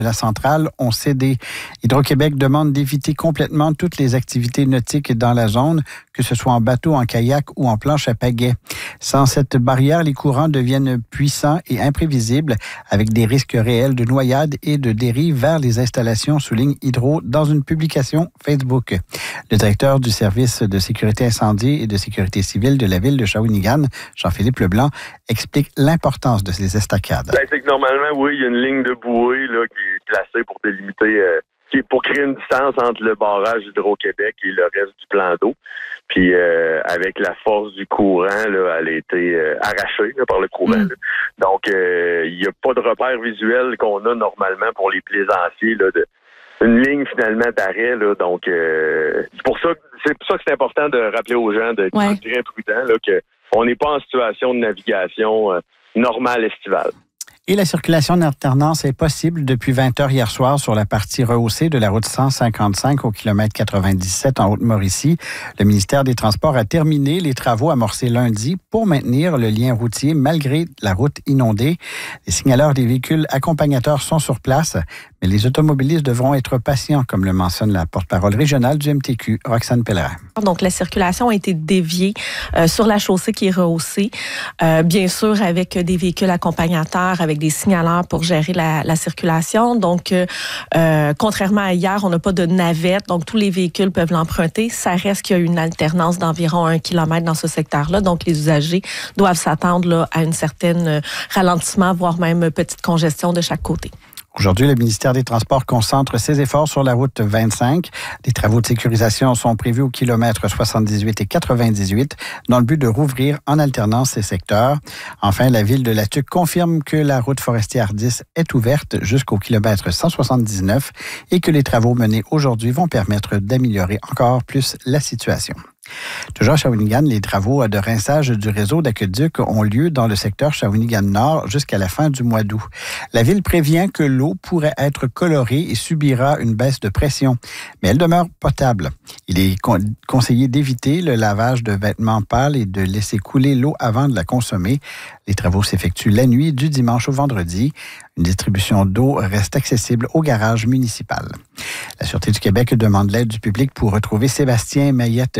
de la centrale ont cédé. Hydro-Québec demande d'éviter complètement toutes les activités nautiques dans la zone, que ce soit en bateau, en kayak ou en planche à pagaie. Sans cette barrière, les courants deviennent puissants et imprévisibles, avec des risques réels de noyade et de dérive vers les installations, souligne Hydro dans une publication Facebook. Le directeur du service de sécurité incendie et de sécurité civile de la ville de Shawinigan, Jean-Philippe Leblanc, explique l'importance de ces estacades. C'est que normalement, oui, il y a une ligne de bouée là, qui est placée pour délimiter, pour créer une distance entre le barrage Hydro-Québec et le reste du plan d'eau. Puis avec la force du courant, là, elle a été arrachée là, par le courant. Donc, il n'y a pas de repère visuel qu'on a normalement pour les plaisanciers là, une ligne finalement d'arrêt. Là, donc, c'est pour ça que c'est important de rappeler aux gens d'être très prudents, là, qu'on n'est pas en situation de navigation normale estivale. Et la circulation en alternance est possible depuis 20h hier soir sur la partie rehaussée de la route 155 au kilomètre 97 en Haute-Mauricie. Le ministère des Transports a terminé les travaux amorcés lundi pour maintenir le lien routier malgré la route inondée. Les signaleurs des véhicules accompagnateurs sont sur place, mais les automobilistes devront être patients, comme le mentionne la porte-parole régionale du MTQ, Roxane Pellerin. Donc, la circulation a été déviée sur la chaussée qui est rehaussée, bien sûr avec des véhicules accompagnateurs, avec des signaleurs pour gérer la circulation. Donc, contrairement à hier, on n'a pas de navette, donc tous les véhicules peuvent l'emprunter. Ça reste qu'il y a une alternance d'environ 1 kilomètre dans ce secteur-là, donc les usagers doivent s'attendre là, à une certaine ralentissement, voire même petite congestion de chaque côté. Aujourd'hui, le ministère des Transports concentre ses efforts sur la route 25. Des travaux de sécurisation sont prévus au kilomètre 78 et 98 dans le but de rouvrir en alternance ces secteurs. Enfin, la ville de La Tuque confirme que la route forestière 10 est ouverte jusqu'au kilomètre 179 et que les travaux menés aujourd'hui vont permettre d'améliorer encore plus la situation. Toujours à Shawinigan, les travaux de rinçage du réseau d'aqueduc ont lieu dans le secteur Shawinigan-Nord jusqu'à la fin du mois d'août. La ville prévient que l'eau pourrait être colorée et subira une baisse de pression, mais elle demeure potable. Il est conseillé d'éviter le lavage de vêtements pâles et de laisser couler l'eau avant de la consommer. Les travaux s'effectuent la nuit du dimanche au vendredi. Une distribution d'eau reste accessible au garage municipal. La Sûreté du Québec demande l'aide du public pour retrouver Sébastien Mayette,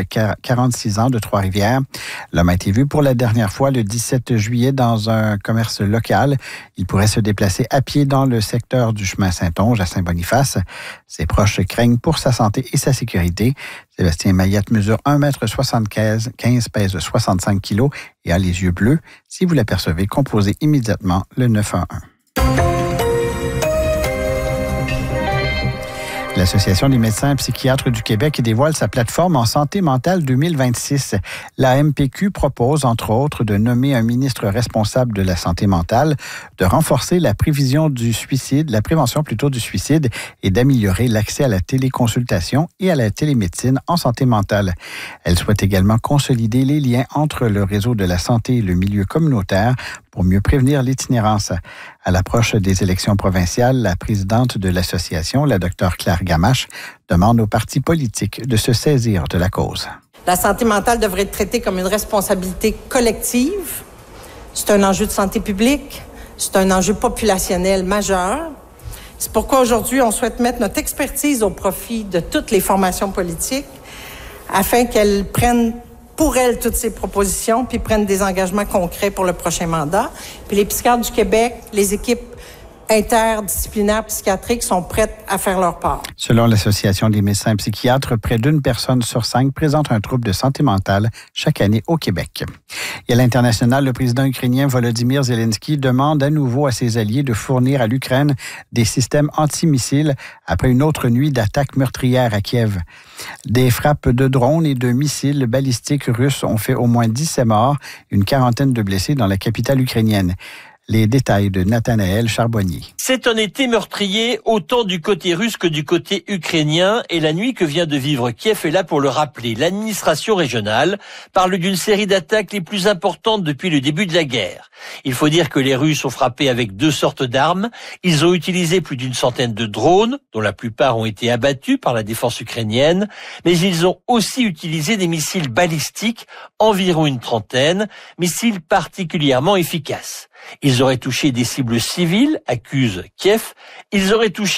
46 ans, de Trois-Rivières. L'homme a été vu pour la dernière fois le 17 juillet dans un commerce local. Il pourrait se déplacer à pied dans le secteur du chemin Saint-Onge à Saint-Boniface. Ses proches craignent pour sa santé et sa sécurité. Sébastien Mayette mesure 1,75 m, pèse 65 kg et a les yeux bleus. Si vous l'apercevez, composez immédiatement le 911. L'Association des médecins et psychiatres du Québec dévoile sa plateforme en santé mentale 2026. La MPQ propose, entre autres, de nommer un ministre responsable de la santé mentale, de renforcer la prévention du suicide et d'améliorer l'accès à la téléconsultation et à la télémédecine en santé mentale. Elle souhaite également consolider les liens entre le réseau de la santé et le milieu communautaire pour mieux prévenir l'itinérance. À l'approche des élections provinciales, la présidente de l'association, la Dr Claire Gamache, demande aux partis politiques de se saisir de la cause. La santé mentale devrait être traitée comme une responsabilité collective. C'est un enjeu de santé publique, c'est un enjeu populationnel majeur. C'est pourquoi aujourd'hui, on souhaite mettre notre expertise au profit de toutes les formations politiques afin qu'elles prennent pour elles toutes ces propositions, puis prennent des engagements concrets pour le prochain mandat. Puis les psychiatres du Québec, les équipes interdisciplinaires psychiatriques sont prêtes à faire leur part. Selon l'Association des médecins psychiatres, près d'une personne sur 5 présente un trouble de santé mentale chaque année au Québec. Et à l'international, le président ukrainien Volodymyr Zelensky demande à nouveau à ses alliés de fournir à l'Ukraine des systèmes antimissiles après une autre nuit d'attaques meurtrières à Kiev. Des frappes de drones et de missiles balistiques russes ont fait au moins 17 morts, une quarantaine de blessés dans la capitale ukrainienne. Les détails de Nathanaël Charbonnier. C'est un été meurtrier autant du côté russe que du côté ukrainien et la nuit que vient de vivre Kiev est là pour le rappeler. L'administration régionale parle d'une série d'attaques les plus importantes depuis le début de la guerre. Il faut dire que les Russes ont frappé avec 2 sortes d'armes. Ils ont utilisé plus d'une centaine de drones, dont la plupart ont été abattus par la défense ukrainienne, mais ils ont aussi utilisé des missiles balistiques, environ une trentaine, missiles particulièrement efficaces. Ils auraient touché des cibles civiles, accuse Kiev. Ils auraient touché